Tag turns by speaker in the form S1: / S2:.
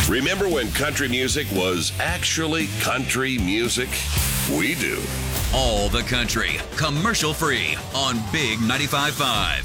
S1: Remember when country music was actually country music? We do.
S2: All the country, commercial free on Big 95.5.